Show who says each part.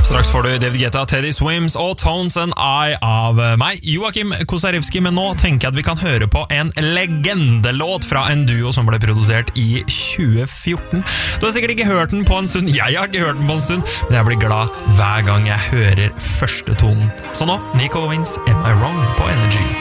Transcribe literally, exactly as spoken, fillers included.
Speaker 1: Straks får du David Guetta, Teddy Swims og Tones and I av meg, Joakim Kosarewski, men nå tenker jeg at vi kan høre på en legendelåt fra en duo som ble produsert i tjue fjorten. Du har sikkert ikke hørt den på en stund, jeg har ikke hørt den på en stund, men jeg blir glad hver gang jeg hører første tonen. Så nå, Nico Wins Am I Wrong på Energy.